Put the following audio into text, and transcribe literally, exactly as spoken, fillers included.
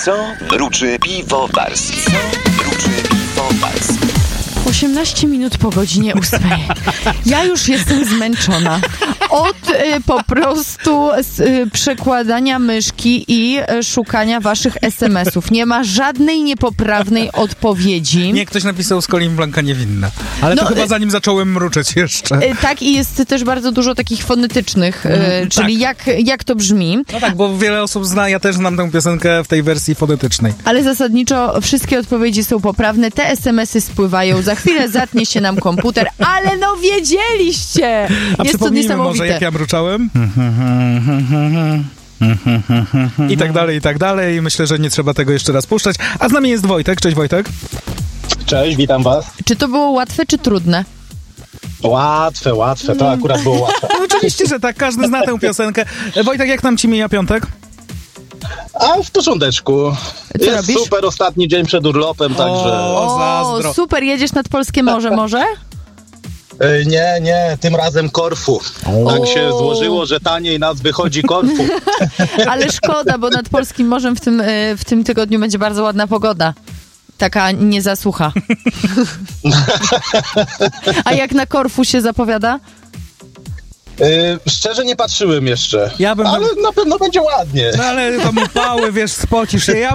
Co mruczy piwowarski? Co mruczy piwowarski? osiemnaście minut po godzinie ósmej. Ja już jestem zmęczona. Od y, po prostu y, przekładania myszki i y, szukania waszych es em esów. Nie ma żadnej niepoprawnej odpowiedzi. Nie, ktoś napisał z Colin Blanka niewinna. Ale No, to chyba y- zanim zacząłem mruczeć jeszcze. Y, tak, i jest też bardzo dużo takich fonetycznych, y, Mm, czyli jak, jak to brzmi. No tak, bo wiele osób zna, ja też znam tę piosenkę w tej wersji fonetycznej. Ale zasadniczo wszystkie odpowiedzi są poprawne. Te es em esy spływają. Za chwilę zatnie się nam komputer. Ale no wiedzieliście! A Jest to przypomnijmy niesamowite. może, jak ja mruczałem. I tak dalej, i tak dalej. Myślę, że nie trzeba tego jeszcze raz puszczać. A z nami jest Wojtek. Cześć, Wojtek. Cześć, witam was. Czy to było łatwe, czy trudne? Łatwe, łatwe, to akurat było łatwe. No, oczywiście, że tak. Każdy zna tę piosenkę. Wojtek, jak tam ci mija piątek? A w porządeczku. Co Jest robisz? super, ostatni dzień przed urlopem, także... O, zazdro. super, jedziesz nad polskie morze może? E, Nie, nie, tym razem Korfu. Tak O. się złożyło, że taniej nas wychodzi Korfu. Ale szkoda, bo nad polskim morzem w tym, y, w tym tygodniu będzie bardzo ładna pogoda. Taka niezasłucha. A jak na Korfu się zapowiada? E, Szczerze nie patrzyłem jeszcze, Ja bym- ale na pewno będzie ładnie. No ale tam upały, wiesz, spocisz się. Ja